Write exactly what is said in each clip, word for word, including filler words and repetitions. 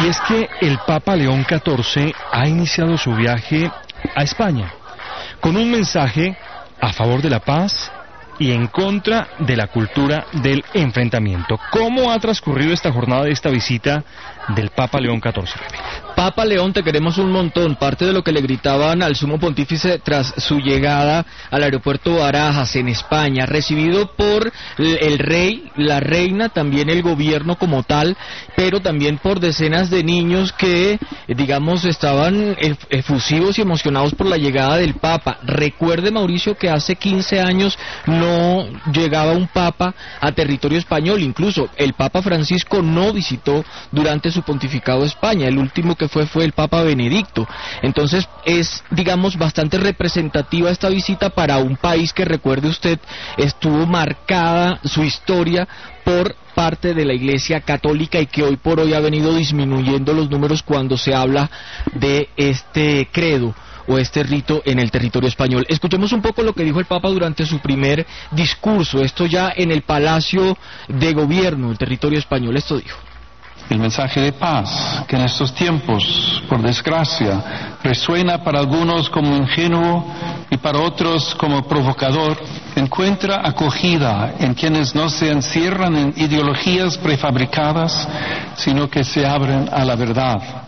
es que el Papa León catorce ha iniciado su viaje a España con un mensaje a favor de la paz y en contra de la cultura del enfrentamiento. ¿Cómo ha transcurrido esta jornada de esta visita del Papa León catorce? Papa León, te queremos un montón. Parte de lo que le gritaban al sumo pontífice tras su llegada al aeropuerto Barajas en España, recibido por el rey, la reina, también el gobierno como tal, pero también por decenas de niños que, digamos, estaban efusivos y emocionados por la llegada del Papa. Recuerde, Mauricio, que hace quince años no llegaba un Papa a territorio español. Incluso el Papa Francisco no visitó durante su pontificado España. El último que fue fue el Papa Benedicto. Entonces es, digamos, bastante representativa esta visita para un país que, recuerde usted, estuvo marcada su historia por parte de la Iglesia Católica y que hoy por hoy ha venido disminuyendo los números cuando se habla de este credo o este rito en el territorio español. Escuchemos un poco lo que dijo el Papa durante su primer discurso, esto ya en el Palacio de Gobierno del territorio español. Esto dijo: el mensaje de paz, que en estos tiempos, por desgracia, resuena para algunos como ingenuo y para otros como provocador, encuentra acogida en quienes no se encierran en ideologías prefabricadas, sino que se abren a la verdad.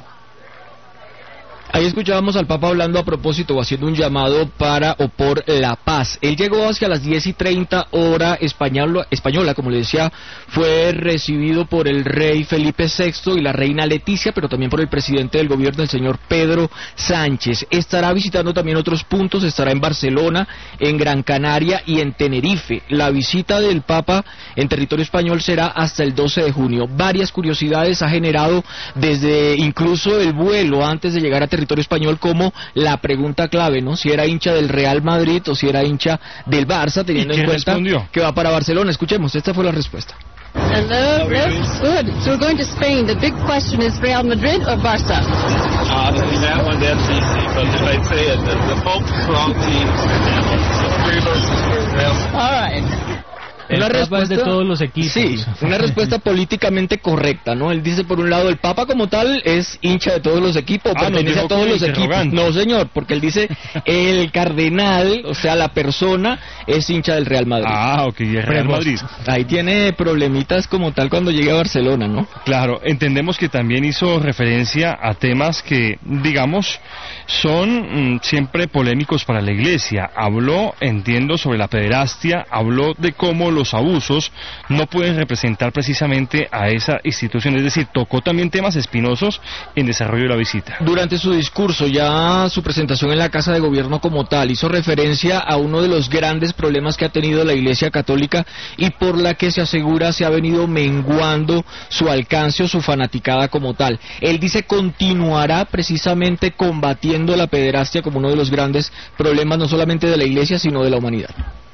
Ahí escuchábamos al Papa hablando a propósito o haciendo un llamado para o por la paz. Él llegó hacia las diez y treinta hora española, española, como le decía, fue recibido por el rey Felipe sexto y la reina Leticia, pero también por el presidente del gobierno, el señor Pedro Sánchez. Estará visitando también otros puntos, estará en Barcelona, en Gran Canaria y en Tenerife. La visita del Papa en territorio español será hasta el doce de junio. Varias curiosidades ha generado desde incluso el vuelo antes de llegar a territorio español, como la pregunta clave, ¿no? Si era hincha del Real Madrid o si era hincha del Barça, teniendo en cuenta respondió? que va para Barcelona. Escuchemos, esta fue la respuesta. Hello, yes, good. So we're going to Spain. The big question is Real Madrid or Barça? Uh, that one, that's easy, but if I say it, the, the Pope strong team. All right. Una respuesta de todos los equipos. Sí, una respuesta políticamente correcta, ¿no? Él dice, por un lado, el Papa como tal es hincha de todos los equipos, ah, pertenece a todos los equipos. No, señor, porque él dice el cardenal, o sea, la persona es hincha del Real Madrid. Ah, ok, es Real Madrid. Ahí tiene problemitas como tal cuando llegue a Barcelona, ¿no? Claro, entendemos que también hizo referencia a temas que, digamos, son mmm, siempre polémicos para la Iglesia. Habló, entiendo, sobre la pederastia, habló de cómo los los abusos no pueden representar precisamente a esa institución, es decir, tocó también temas espinosos en desarrollo de la visita. Durante su discurso, ya su presentación en la Casa de Gobierno como tal, hizo referencia a uno de los grandes problemas que ha tenido la Iglesia Católica y por la que se asegura se ha venido menguando su alcance o su fanaticada como tal. Él dice continuará precisamente combatiendo la pederastia como uno de los grandes problemas no solamente de la Iglesia sino de la humanidad.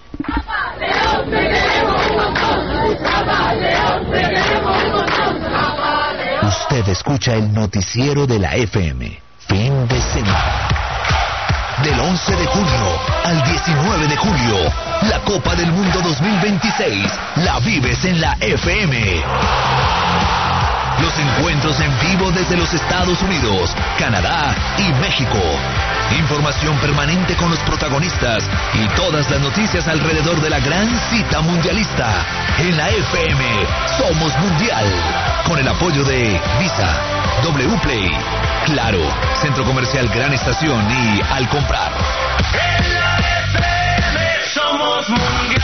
Usted escucha el noticiero de la F M. Fin de semana. Del once de junio al diecinueve de julio, la Copa del Mundo dos mil veintiséis la vives en la F M. Los encuentros en vivo desde los Estados Unidos, Canadá y México. Información permanente con los protagonistas y todas las noticias alrededor de la gran cita mundialista. En la F M somos mundial. Con el apoyo de Visa, W Play, Claro, Centro Comercial Gran Estación y Al Comprar. En la F M somos mundial.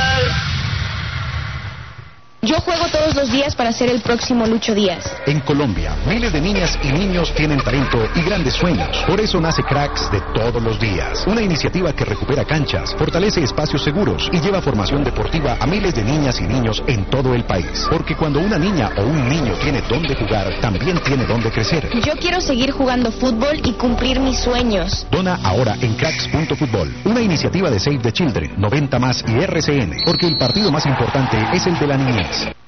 Yo juego todos los días para ser el próximo Lucho Díaz. En Colombia, miles de niñas y niños tienen talento y grandes sueños. Por eso nace Cracks de todos los días. Una iniciativa que recupera canchas, fortalece espacios seguros y lleva formación deportiva a miles de niñas y niños en todo el país. Porque cuando una niña o un niño tiene dónde jugar, también tiene dónde crecer. Yo quiero seguir jugando fútbol y cumplir mis sueños. Dona ahora en cracks punto fútbol. Una iniciativa de Save the Children, noventa más y R C N. Porque el partido más importante es el de la niñez.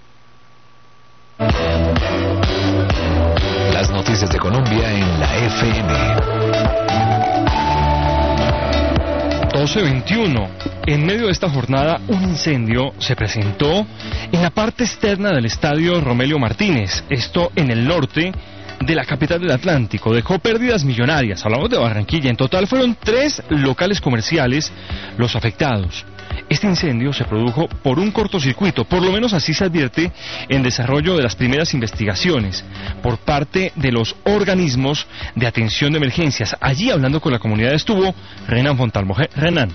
Las noticias de Colombia en la F M. doce veintiuno. En medio de esta jornada, un incendio se presentó en la parte externa del estadio Romelio Martínez, esto en el norte de la capital del Atlántico. Dejó pérdidas millonarias. Hablamos de Barranquilla. En total fueron tres locales comerciales los afectados. Este incendio se produjo por un cortocircuito, por lo menos así se advierte en desarrollo de las primeras investigaciones por parte de los organismos de atención de emergencias. Allí, hablando con la comunidad, estuvo Renan Fontalvo. Renan.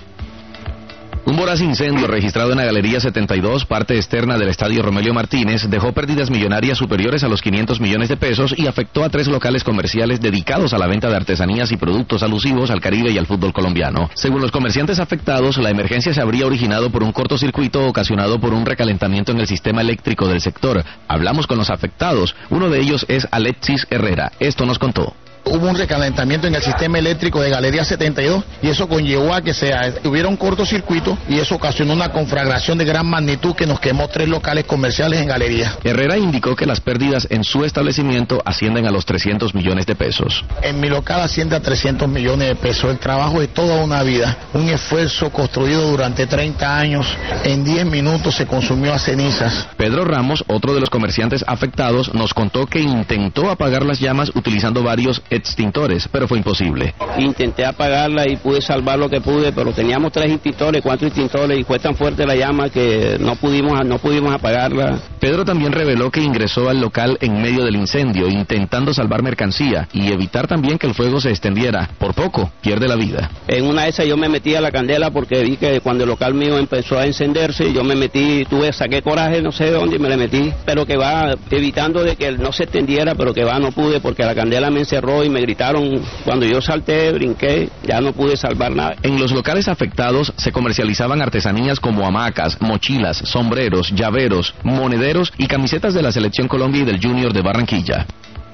Un voraz incendio registrado en la Galería setenta y dos, parte externa del Estadio Romelio Martínez, dejó pérdidas millonarias superiores a los quinientos millones de pesos y afectó a tres locales comerciales dedicados a la venta de artesanías y productos alusivos al Caribe y al fútbol colombiano. Según los comerciantes afectados, la emergencia se habría originado por un cortocircuito ocasionado por un recalentamiento en el sistema eléctrico del sector. Hablamos con los afectados. Uno de ellos es Alexis Herrera. Esto nos contó. Hubo un recalentamiento en el sistema eléctrico de Galería setenta y dos y eso conllevó a que se tuviera un cortocircuito y eso ocasionó una conflagración de gran magnitud que nos quemó tres locales comerciales en Galería. Herrera indicó que las pérdidas en su establecimiento ascienden a los trescientos millones de pesos. En mi local asciende a trescientos millones de pesos, el trabajo de toda una vida, un esfuerzo construido durante treinta años, en diez minutos se consumió a cenizas. Pedro Ramos, otro de los comerciantes afectados, nos contó que intentó apagar las llamas utilizando varios extintores, pero fue imposible. Intenté apagarla y pude salvar lo que pude, pero teníamos tres extintores, cuatro extintores y fue tan fuerte la llama que no pudimos, no pudimos apagarla. Pedro también reveló que ingresó al local en medio del incendio, intentando salvar mercancía y evitar también que el fuego se extendiera. Por poco, pierde la vida. En una de esas yo me metí a la candela porque vi que cuando el local mío empezó a encenderse, yo me metí, tuve, saqué coraje, no sé de dónde y me le metí, pero que va evitando de que no se extendiera, pero que va no pude porque la candela me encerró y me gritaron. Cuando yo salté, brinqué, ya no pude salvar nada. En los locales afectados se comercializaban artesanías como hamacas, mochilas, sombreros, llaveros, monederos y camisetas de la Selección Colombia y del Junior de Barranquilla.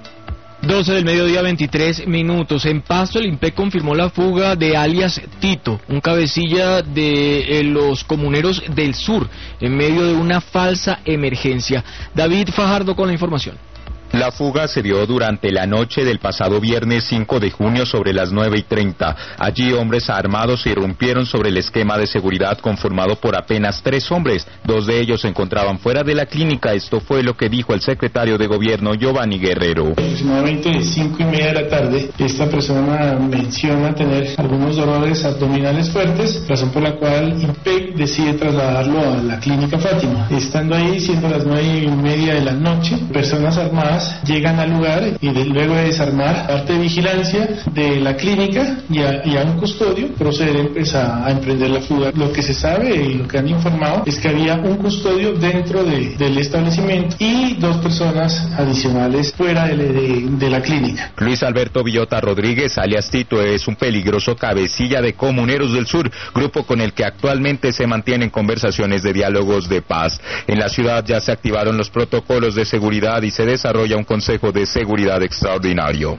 doce del mediodía, veintitrés minutos. En Pasto, el INPEC confirmó la fuga de alias Tito, un cabecilla de eh, los comuneros del sur, en medio de una falsa emergencia. David Fajardo con la información. La fuga se dio durante la noche del pasado viernes cinco de junio sobre las nueve y treinta. Allí hombres armados irrumpieron sobre el esquema de seguridad conformado por apenas tres hombres. Dos de ellos se encontraban fuera de la clínica. Esto fue lo que dijo el secretario de gobierno Giovanni Guerrero. Aproximadamente cinco y media de la tarde, esta persona menciona tener algunos dolores abdominales fuertes, razón por la cual INPEC decide trasladarlo a la clínica Fátima. Estando ahí, siendo las nueve y media de la noche, personas armadas llegan al lugar y de, luego de desarmar parte de vigilancia de la clínica y a, y a un custodio proceden pues, a, a emprender la fuga. Lo que se sabe y lo que han informado es que había un custodio dentro de, del establecimiento y dos personas adicionales fuera de, de, de la clínica. Luis Alberto Villota Rodríguez, alias Tito, es un peligroso cabecilla de Comuneros del Sur, grupo con el que actualmente se mantienen conversaciones de diálogos de paz. En la ciudad ya se activaron los protocolos de seguridad y se desarrolla un Consejo de Seguridad extraordinario.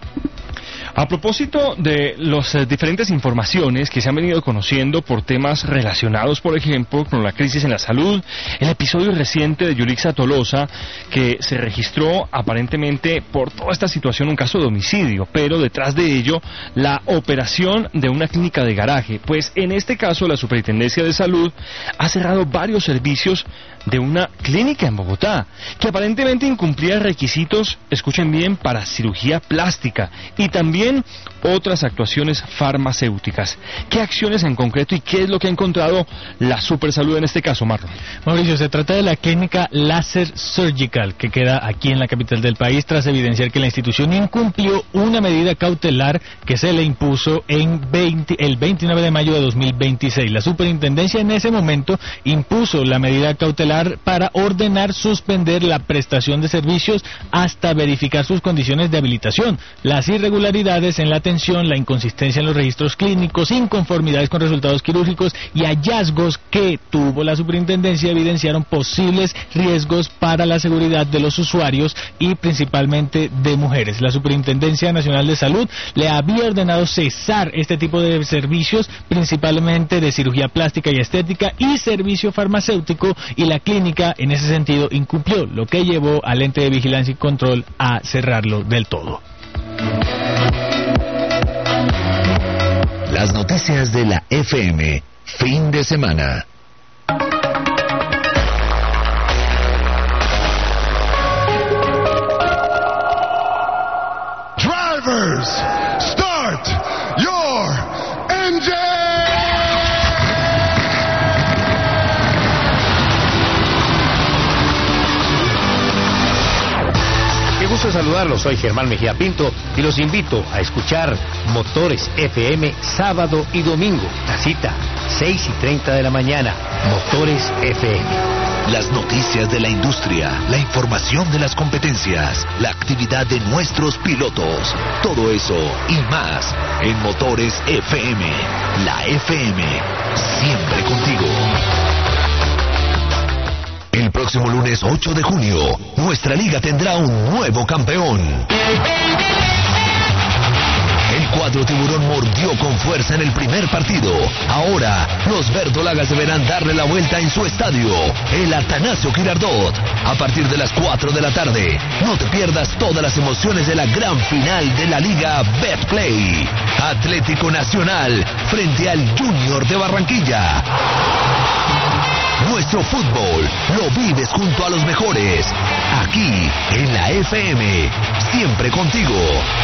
A propósito de las eh, diferentes informaciones que se han venido conociendo por temas relacionados, por ejemplo, con la crisis en la salud, el episodio reciente de Yulixa Tolosa, que se registró aparentemente por toda esta situación un caso de homicidio, pero detrás de ello la operación de una clínica de garaje, pues en este caso la Superintendencia de Salud ha cerrado varios servicios de una clínica en Bogotá, que aparentemente incumplía requisitos, escuchen bien, para cirugía plástica y también otras actuaciones farmacéuticas. ¿Qué acciones en concreto y qué es lo que ha encontrado la Supersalud en este caso, Marlon? Mauricio, se trata de la clínica Láser Surgical, que queda aquí en la capital del país, tras evidenciar que la institución incumplió una medida cautelar que se le impuso en veinte, el veintinueve de mayo de dos mil veintiséis. La superintendencia en ese momento impuso la medida cautelar para ordenar suspender la prestación de servicios hasta verificar sus condiciones de habilitación, las irregularidades en la atención, la inconsistencia en los registros clínicos, inconformidades con resultados quirúrgicos y hallazgos que tuvo la superintendencia evidenciaron posibles riesgos para la seguridad de los usuarios y principalmente de mujeres. La Superintendencia Nacional de Salud le había ordenado cesar este tipo de servicios, principalmente de cirugía plástica y estética y servicio farmacéutico, y la clínica en ese sentido incumplió, lo que llevó al ente de vigilancia y control a cerrarlo del todo. Las noticias de la F M, fin de semana. gusto en saludarlos, soy Germán Mejía Pinto y los invito a escuchar Motores F M sábado y domingo. La cita, seis y treinta de la mañana, Motores F M. Las noticias de la industria, la información de las competencias, la actividad de nuestros pilotos, todo eso y más en Motores F M. La F M, siempre contigo. El próximo lunes ocho de junio, nuestra liga tendrá un nuevo campeón. El cuadro tiburón mordió con fuerza en el primer partido. Ahora, los verdolagas deberán darle la vuelta en su estadio, el Atanasio Girardot. A partir de las cuatro de la tarde, no te pierdas todas las emociones de la gran final de la Liga Betplay. Atlético Nacional frente al Junior de Barranquilla. Nuestro fútbol lo vives junto a los mejores. Aquí, en la F M, siempre contigo.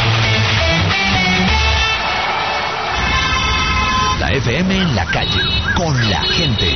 La F M en la calle, con la gente.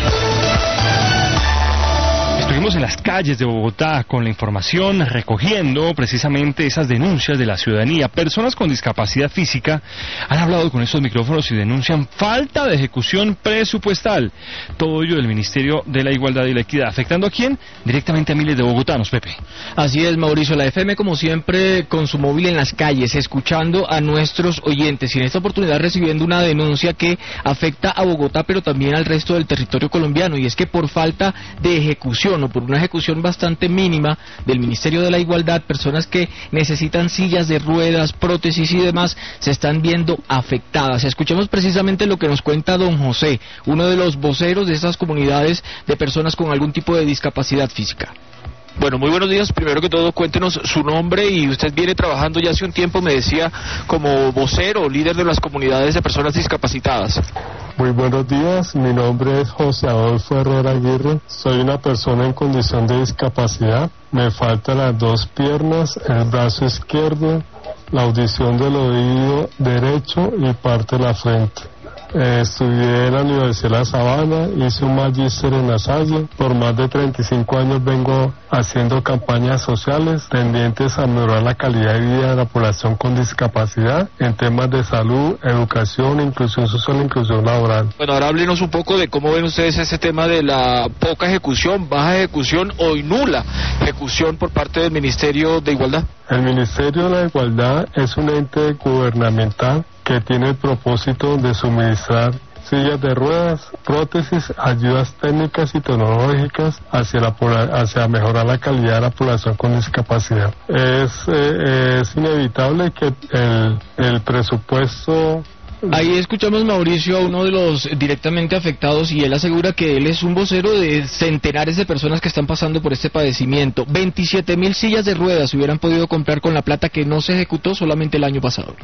Estuvimos en las calles de Bogotá con la información, recogiendo precisamente esas denuncias de la ciudadanía. Personas con discapacidad física han hablado con estos micrófonos y denuncian falta de ejecución presupuestal. Todo ello del Ministerio de la Igualdad y la Equidad. ¿Afectando a quién? Directamente a miles de bogotanos, Pepe. Así es, Mauricio. La F M, como siempre, con su móvil en las calles, escuchando a nuestros oyentes. Y en esta oportunidad recibiendo una denuncia que afecta a Bogotá, pero también al resto del territorio colombiano. Y es que por falta de ejecución, o por una ejecución bastante mínima del Ministerio de la Igualdad, personas que necesitan sillas de ruedas, prótesis y demás, se están viendo afectadas. Escuchemos precisamente lo que nos cuenta don José, uno de los voceros de estas comunidades de personas con algún tipo de discapacidad física. Bueno, muy buenos días. Primero que todo, cuéntenos su nombre, y usted viene trabajando ya hace un tiempo, me decía, como vocero, líder de las comunidades de personas discapacitadas. Muy buenos días, mi nombre es José Adolfo Herrera Aguirre, soy una persona en condición de discapacidad, me faltan las dos piernas, el brazo izquierdo, la audición del oído derecho y parte de la frente. Eh, estudié en la Universidad de La Sabana, hice un magíster en La Salle. Por más de treinta y cinco años vengo haciendo campañas sociales tendientes a mejorar la calidad de vida de la población con discapacidad en temas de salud, educación, inclusión social e inclusión laboral. Bueno, ahora háblenos un poco de cómo ven ustedes ese tema de la poca ejecución, baja ejecución o nula ejecución por parte del Ministerio de Igualdad. El Ministerio de la Igualdad es un ente gubernamental que tiene el propósito de suministrar sillas de ruedas, prótesis, ayudas técnicas y tecnológicas hacia, la, hacia mejorar la calidad de la población con discapacidad. Es, eh, es inevitable que el, el presupuesto... Ahí escuchamos, Mauricio, a uno de los directamente afectados, y él asegura que él es un vocero de centenares de personas que están pasando por este padecimiento. veintisiete mil sillas de ruedas se hubieran podido comprar con la plata que no se ejecutó solamente el año pasado.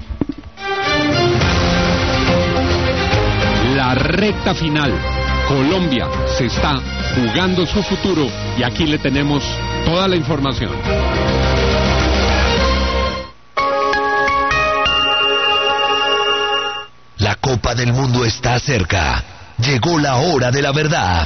La recta final. Colombia se está jugando su futuro y aquí le tenemos toda la información. La Copa del Mundo está cerca. Llegó la hora de la verdad.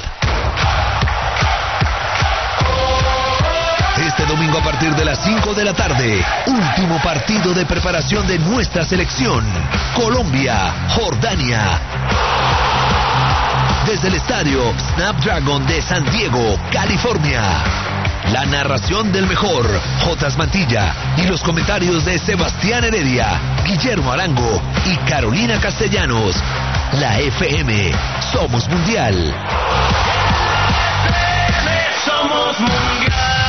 Este domingo a partir de las cinco de la tarde, último partido de preparación de nuestra selección. Colombia, Jordania. Desde el estadio Snapdragon de San Diego, California. La narración del mejor, Jotas Mantilla, y los comentarios de Sebastián Heredia, Guillermo Arango y Carolina Castellanos. La F M, somos mundial. Somos mundial.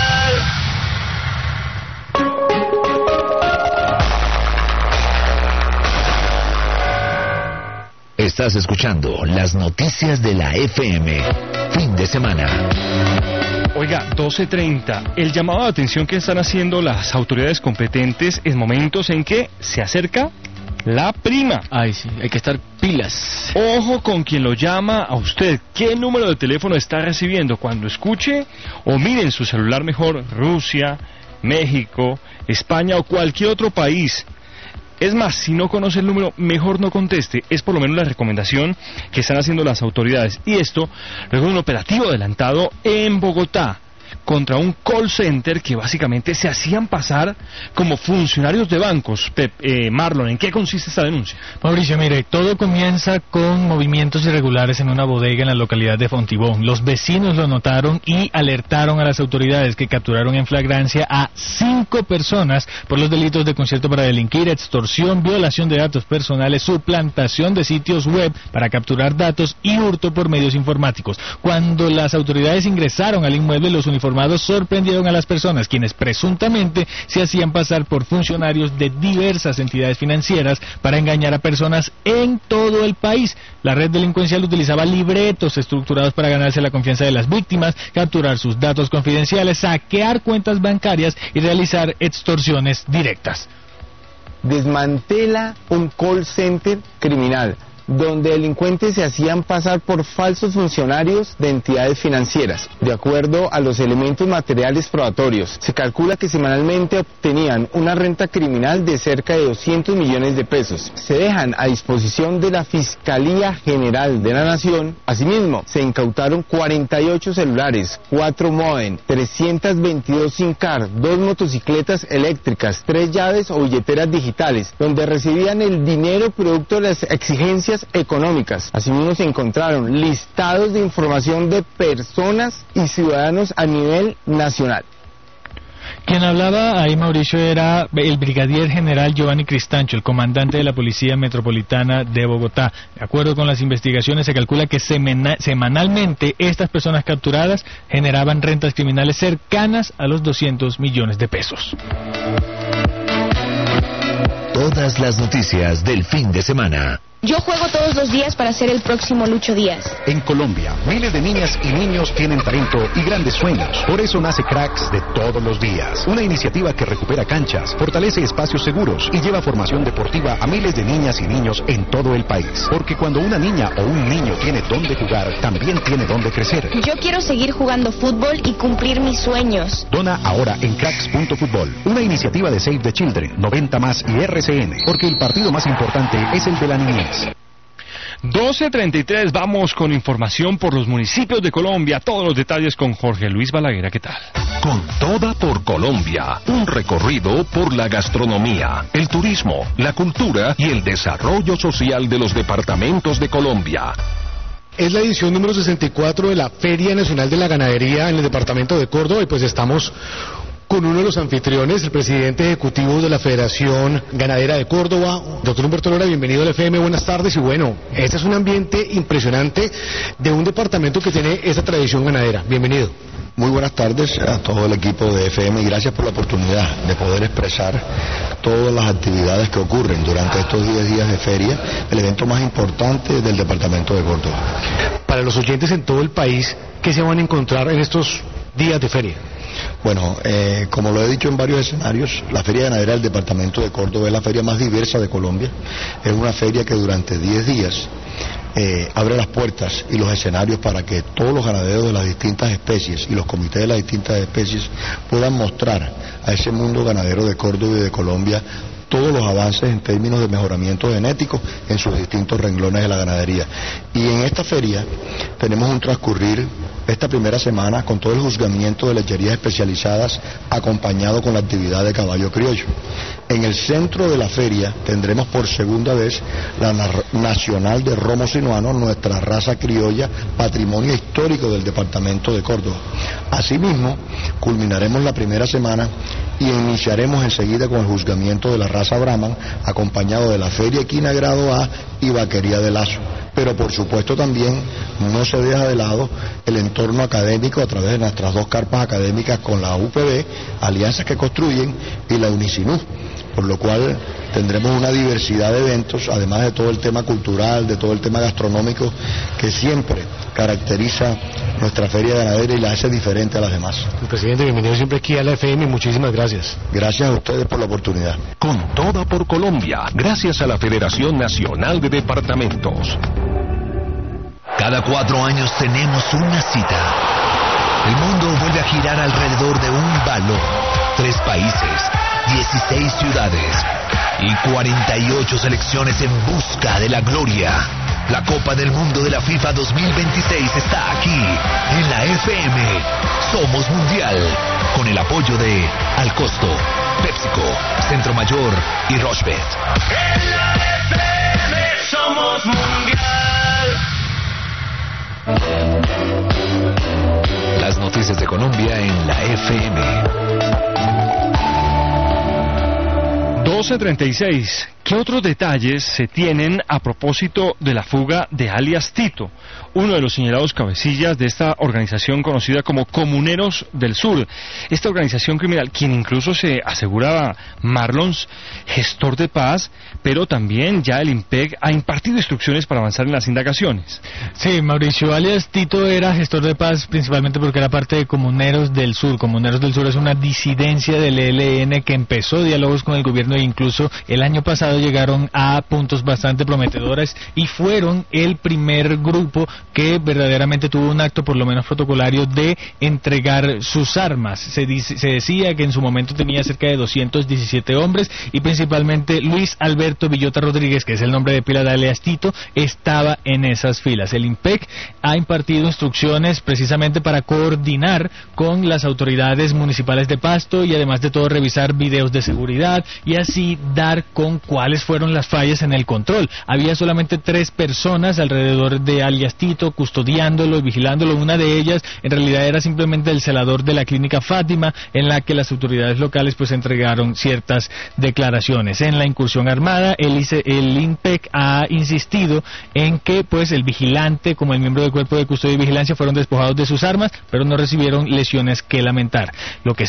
Estás escuchando las noticias de la F M, fin de semana. Oiga, doce treinta, el llamado de atención que están haciendo las autoridades competentes en momentos en que se acerca la prima. Ay, sí, hay que estar pilas. Ojo con quien lo llama a usted. ¿Qué número de teléfono está recibiendo? Cuando escuche o mire en su celular mejor Rusia, México, España o cualquier otro país. Es más, si no conoce el número, mejor no conteste. Es por lo menos la recomendación que están haciendo las autoridades. Y esto luego de un operativo adelantado en Bogotá. contra un call center que básicamente se hacían pasar como funcionarios de bancos. Pep, eh, Marlon, ¿en qué consiste esta denuncia? Mauricio, mire, todo comienza con movimientos irregulares en una bodega en la localidad de Fontibón. Los vecinos lo notaron y alertaron a las autoridades, que capturaron en flagrancia a cinco personas por los delitos de concierto para delinquir, extorsión, violación de datos personales, suplantación de sitios web para capturar datos y hurto por medios informáticos. Cuando las autoridades ingresaron al inmueble, los uniformados sorprendieron a las personas, quienes presuntamente se hacían pasar por funcionarios de diversas entidades financieras para engañar a personas en todo el país. La red delincuencial utilizaba libretos estructurados para ganarse la confianza de las víctimas, capturar sus datos confidenciales, saquear cuentas bancarias y realizar extorsiones directas. Desmantela un call center criminal donde delincuentes se hacían pasar por falsos funcionarios de entidades financieras. De acuerdo a los elementos materiales probatorios, se calcula que semanalmente obtenían una renta criminal de cerca de doscientos millones de pesos. Se dejan a disposición de la Fiscalía General de la Nación. Asimismo, se incautaron cuarenta y ocho celulares, cuatro módem, trescientas veintidós SIM card, dos motocicletas eléctricas, tres llaves o billeteras digitales, donde recibían el dinero producto de las exigencias económicas. Asimismo, se encontraron listados de información de personas y ciudadanos a nivel nacional. Quien hablaba ahí, Mauricio, era el brigadier general Giovanni Cristancho, el comandante de la Policía Metropolitana de Bogotá. De acuerdo con las investigaciones, se calcula que semana, semanalmente estas personas capturadas generaban rentas criminales cercanas a los doscientos millones de pesos. Todas las noticias del fin de semana. Yo juego todos los días para ser el próximo Lucho Díaz. En Colombia, miles de niñas y niños tienen talento y grandes sueños. Por eso nace Cracks de todos los días. Una iniciativa que recupera canchas, fortalece espacios seguros y lleva formación deportiva a miles de niñas y niños en todo el país. Porque cuando una niña o un niño tiene dónde jugar, también tiene dónde crecer. Yo quiero seguir jugando fútbol y cumplir mis sueños. Dona ahora en cracks punto fútbol. Una iniciativa de Save the Children, noventa más y R C N. Porque el partido más importante es el de la niñez. doce treinta y tres, vamos con información por los municipios de Colombia. Todos los detalles con Jorge Luis Balaguer. ¿Qué tal? Con toda por Colombia, un recorrido por la gastronomía, el turismo, la cultura y el desarrollo social de los departamentos de Colombia. Es la edición número sesenta y cuatro de la Feria Nacional de la Ganadería en el departamento de Córdoba y pues estamos con uno de los anfitriones, el presidente ejecutivo de la Federación Ganadera de Córdoba, doctor Humberto Lora. Bienvenido al F M, buenas tardes. Y bueno, este es un ambiente impresionante de un departamento que tiene esa tradición ganadera. Bienvenido. Muy buenas tardes a todo el equipo de F M y gracias por la oportunidad de poder expresar todas las actividades que ocurren durante estos diez días de feria, el evento más importante del departamento de Córdoba. Para los oyentes en todo el país, ¿qué se van a encontrar en estos días de feria? Bueno, eh, como lo he dicho en varios escenarios, la Feria Ganadera del Departamento de Córdoba es la feria más diversa de Colombia. Es una feria que durante diez días eh, abre las puertas y los escenarios para que todos los ganaderos de las distintas especies y los comités de las distintas especies puedan mostrar a ese mundo ganadero de Córdoba y de Colombia todos los avances en términos de mejoramiento genético en sus distintos renglones de la ganadería. Y en esta feria tenemos un transcurrir esta primera semana con todo el juzgamiento de lecherías especializadas acompañado con la actividad de caballo criollo. En el centro de la feria tendremos por segunda vez la Nacional de Romo Sinuano, nuestra raza criolla, patrimonio histórico del departamento de Córdoba. Asimismo, culminaremos la primera semana y iniciaremos enseguida con el juzgamiento de la raza Brahman, acompañado de la Feria Equina Grado A y Vaquería de Lazo. Pero por supuesto también no se deja de lado el entorno académico a través de nuestras dos carpas académicas con la U P B, alianzas que construyen, y la Unicinú, por lo cual tendremos una diversidad de eventos, además de todo el tema cultural, de todo el tema gastronómico que siempre caracteriza nuestra feria ganadera y la hace diferente a las demás. Presidente, bienvenido siempre aquí a la F M y muchísimas gracias. Gracias a ustedes por la oportunidad. Con toda por Colombia, gracias a la Federación Nacional de Departamentos. Cada cuatro años tenemos una cita. El mundo vuelve a girar alrededor de un balón. Tres países, dieciséis ciudades y cuarenta y ocho selecciones en busca de la gloria. La Copa del Mundo de la FIFA dos mil veintiséis está aquí, en la F M. Somos Mundial. Con el apoyo de Alcosto, PepsiCo, Centro Mayor y Rochebet. En la F M somos Mundial. Las noticias de Colombia en la F M. doce treinta y seis. ¿Qué otros detalles se tienen a propósito de la fuga de alias Tito, uno de los señalados cabecillas de esta organización conocida como Comuneros del Sur? Esta organización criminal, quien incluso se aseguraba Marlons, gestor de paz, pero también ya el IMPEC ha impartido instrucciones para avanzar en las indagaciones. Sí, Mauricio, alias Tito era gestor de paz principalmente porque era parte de Comuneros del Sur. Comuneros del Sur es una disidencia del E L N que empezó diálogos con el gobierno e incluso el año pasado llegaron a puntos bastante prometedores y fueron el primer grupo que verdaderamente tuvo un acto por lo menos protocolario de entregar sus armas. Se, dice, se decía que en su momento tenía cerca de doscientos diecisiete hombres y principalmente Luis Alberto Villota Rodríguez, que es el nombre de pila de alias Tito, estaba en esas filas. El IMPEC ha impartido instrucciones precisamente para coordinar con las autoridades municipales de Pasto y además de todo revisar videos de seguridad y así dar con cuáles fueron las fallas en el control. Había solamente tres personas alrededor de alias Tito custodiándolo y vigilándolo. Una de ellas en realidad era simplemente el celador de la clínica Fátima, en la que las autoridades locales pues entregaron ciertas declaraciones. En la incursión armada, el, el IMPEC ha insistido en que pues el vigilante como el miembro del cuerpo de custodia y vigilancia fueron despojados de sus armas, pero no recibieron lesiones que lamentar. Lo que